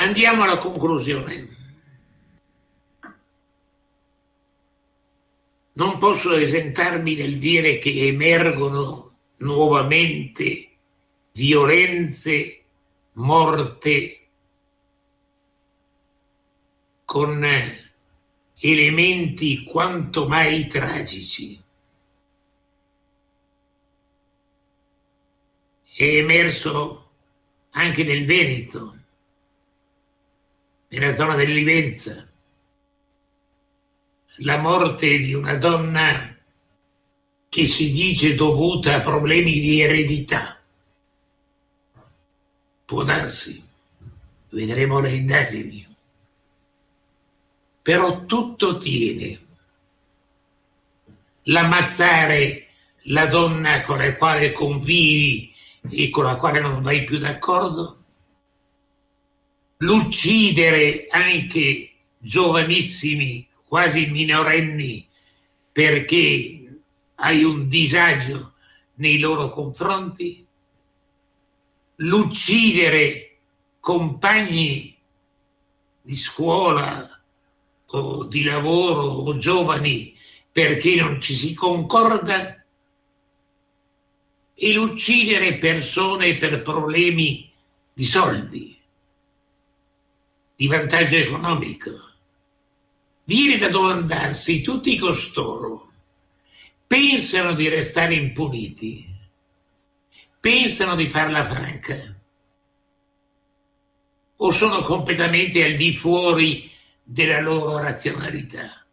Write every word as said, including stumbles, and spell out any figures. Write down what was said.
Andiamo alla conclusione. Non posso esentarmi dal dire che emergono nuovamente violenze, morte, con elementi quanto mai tragici. È emerso anche nel Veneto, nella zona del Livenza, la morte di una donna che si dice dovuta a problemi di eredità. Può darsi, vedremo le indagini. Però tutto tiene. L'ammazzare la donna con la quale convivi e con la quale non vai più d'accordo, l'uccidere anche giovanissimi, quasi minorenni, perché hai un disagio nei loro confronti, l'uccidere compagni di scuola o di lavoro o giovani perché non ci si concorda, e l'uccidere persone per problemi di soldi, di vantaggio economico. Viene da domandarsi, tutti costoro pensano di restare impuniti, pensano di farla franca, o sono completamente al di fuori della loro razionalità?